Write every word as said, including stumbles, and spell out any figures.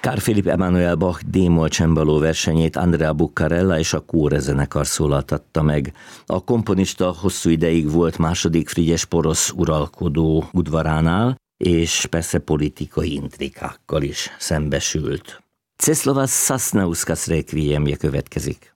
Carl Philipp Emanuel Bach d-moll csembaló versenyét Andrea Buccarella és a Kóre zenekar szólaltatta meg. A komponista hosszú ideig volt második Frigyes porosz uralkodó udvaránál, és persze politikai intrikákkal is szembesült. Czesława Sasnauskas requiemje következik.